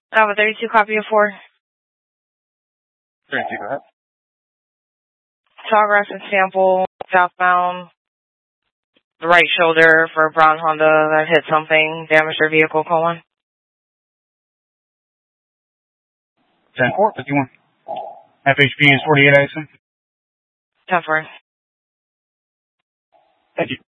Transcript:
I have a 32 copy of 4. 32, go ahead. Tallgrass and Sample, southbound, the right shoulder for a brown Honda that hit something, damaged their vehicle, colon. 10-4, 51. FHP is 48, I assume? 10-4. Thank you.